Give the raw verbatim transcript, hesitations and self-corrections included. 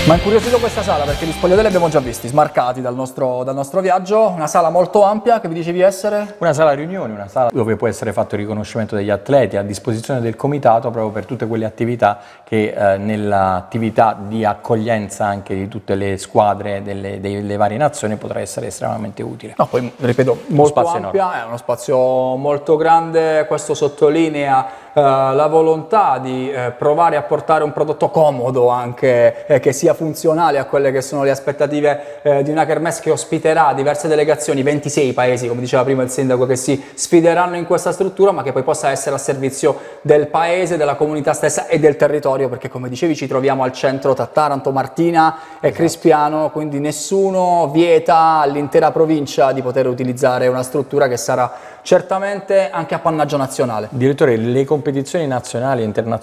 Ma incuriosito questa sala perché gli spogliatoi li abbiamo già visti, smarcati dal nostro, dal nostro viaggio, una sala molto ampia che vi dicevi essere? Una sala riunioni, una sala dove può essere fatto il riconoscimento degli atleti a disposizione del comitato proprio per tutte quelle attività che eh, nell'attività di accoglienza anche di tutte le squadre delle, delle varie nazioni potrà essere estremamente utile. No, poi ripeto, molto spazio ampia, enorme. è uno spazio molto grande, questo sottolinea eh, la volontà di eh, provare a portare un prodotto comodo anche, eh, che sia funzionale a quelle che sono le aspettative eh, di una kermesse che ospiterà diverse delegazioni, ventisei paesi, come diceva prima il sindaco, che si sfideranno in questa struttura, ma che poi possa essere a servizio del paese, della comunità stessa e del territorio, perché come dicevi ci troviamo al centro tra Taranto, Martina e Esatto. Crispiano, quindi nessuno vieta all'intera provincia di poter utilizzare una struttura che sarà certamente anche appannaggio nazionale. Direttore, le competizioni nazionali e internazionali